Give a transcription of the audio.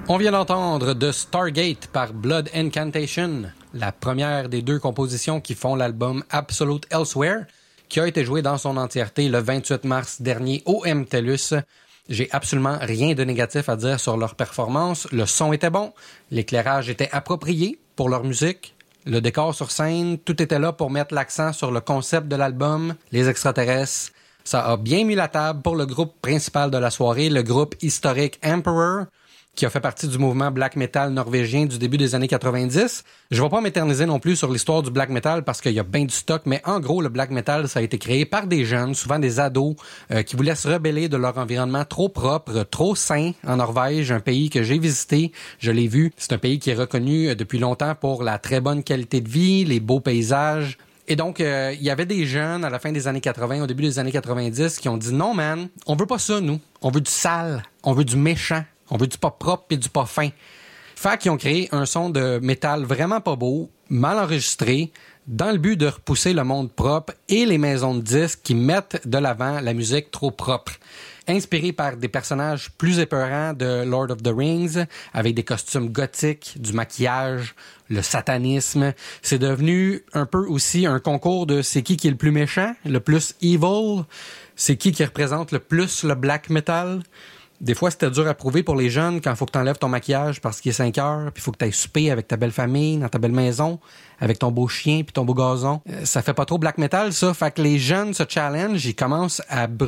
On vient d'entendre The Stargate par Blood Incantation, la première des deux compositions qui font l'album Absolute Elsewhere, qui a été joué dans son entièreté le 28 mars dernier au MTELUS. J'ai absolument rien de négatif à dire sur leur performance. Le son était bon, l'éclairage était approprié pour leur musique, le décor sur scène, tout était là pour mettre l'accent sur le concept de l'album, les extraterrestres. Ça a bien mis la table pour le groupe principal de la soirée, le groupe historique Emperor, qui a fait partie du mouvement black metal norvégien du début des années 90. Je vais pas m'éterniser non plus sur l'histoire du black metal parce qu'il y a bien du stock, mais en gros, le black metal, ça a été créé par des jeunes, souvent des ados, qui voulaient se rebeller de leur environnement trop propre, trop sain en Norvège, un pays que j'ai visité, je l'ai vu. C'est un pays qui est reconnu depuis longtemps pour la très bonne qualité de vie, les beaux paysages. Et donc, il y avait des jeunes à la fin des années 80, au début des années 90, qui ont dit « Non, man, on veut pas ça, nous. On veut du sale, on veut du méchant. On veut du pas propre et du pas fin. » Fait qu'ils ont créé un son de métal vraiment pas beau, mal enregistré, dans le but de repousser le monde propre et les maisons de disques qui mettent de l'avant la musique trop propre. Inspiré par des personnages plus épeurants de Lord of the Rings, avec des costumes gothiques, du maquillage, le satanisme, c'est devenu un peu aussi un concours de c'est qui est le plus méchant, le plus evil, c'est qui représente le plus le black metal. Des fois, c'était dur à prouver pour les jeunes quand il faut que tu enlèves ton maquillage parce qu'il est 5 heures, puis il faut que tu ailles souper avec ta belle famille, dans ta belle maison, avec ton beau chien puis ton beau gazon. Ça fait pas trop black metal, ça. Fait que les jeunes se challenge, ils commencent à